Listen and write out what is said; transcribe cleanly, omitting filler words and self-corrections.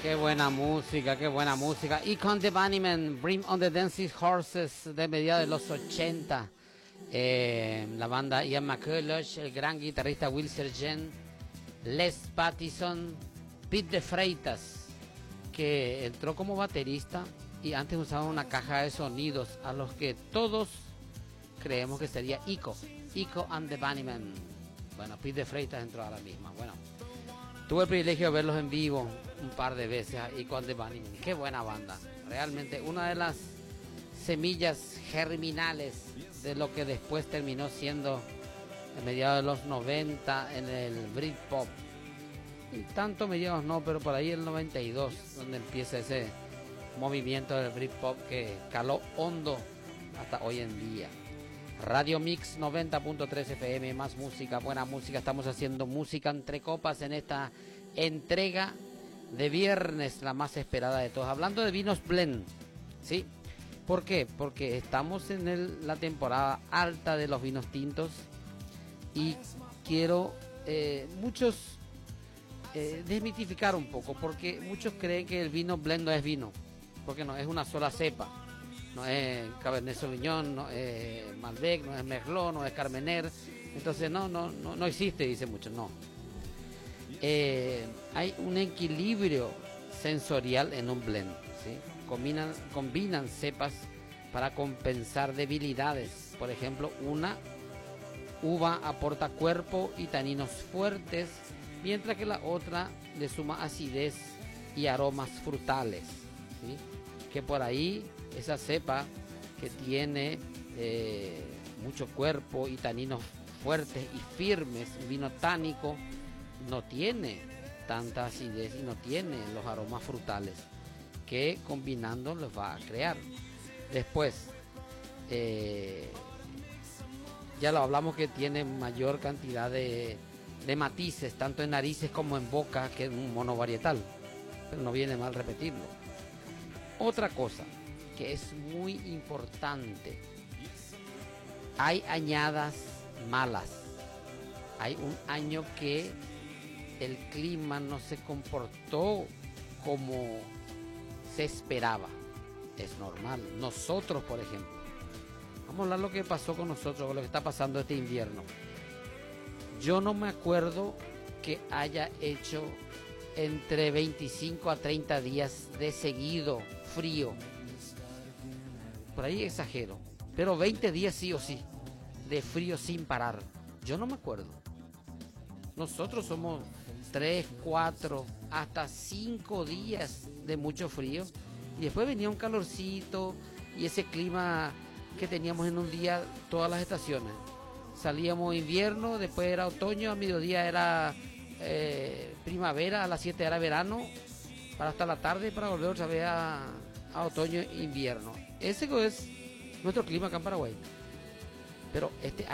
Qué buena música, qué buena música. Y con The Bunnymen, Bring on the Dancing Horses, de mediados de los 80. La banda Ian McCulloch, el gran guitarrista Will Sergeant, Les Pattison, Pete de Freitas, que entró como baterista y antes usaba una caja de sonidos a los que todos creemos que sería Ico and the Bunnymen. Bueno, Pete de Freitas entró a la misma. Bueno, tuve el privilegio de verlos en vivo un par de veces a Ico and the Bunnymen. Qué buena banda. Realmente una de las semillas germinales de lo que después terminó siendo a mediados de los 90 en el Britpop. Y tanto mediados no, pero por ahí el 92, donde empieza ese movimiento del Britpop que caló hondo hasta hoy en día. Radio Mix 90.3 FM, más música, buena música. Estamos haciendo música entre copas en esta entrega de viernes, la más esperada de todos. Hablando de vinos blend, ¿sí? ¿Por qué? Porque estamos en la temporada alta de los vinos tintos y quiero desmitificar un poco, porque muchos creen que el vino blend no es vino, porque no es una sola cepa. No es Cabernet Sauvignon, no es Malbec, no es Merlot, no es Carmener. Entonces no existe, dice muchos, no. Hay un equilibrio sensorial en un blend, ¿sí? Combinan cepas para compensar debilidades. Por ejemplo, una uva aporta cuerpo y taninos fuertes, mientras que la otra le suma acidez y aromas frutales, ¿sí? Que por ahí esa cepa que tiene mucho cuerpo y taninos fuertes y firmes, vino tánico, no tiene tanta acidez y no tiene los aromas frutales que combinando los va a crear. Después, ya lo hablamos que tiene mayor cantidad de matices, tanto en narices como en boca, que en un monovarietal, pero no viene mal repetirlo. Otra cosa que es muy importante, hay añadas malas. Hay un año que el clima no se comportó como se esperaba. Es normal. Nosotros, por ejemplo, vamos a hablar lo que pasó con nosotros, con lo que está pasando este invierno. Yo no me acuerdo que haya hecho entre 25 a 30 días de seguido frío. Por ahí exagero, pero 20 días sí o sí de frío sin parar. Yo no me acuerdo. Nosotros somos 3, 4, hasta 5 días de mucho frío y después venía un calorcito y ese clima que teníamos en un día, todas las estaciones. Salíamos invierno, después era otoño, a mediodía era primavera, a las 7 era verano, para hasta la tarde, para volver otra vez a otoño e invierno. Ese es nuestro clima acá en Paraguay. Pero este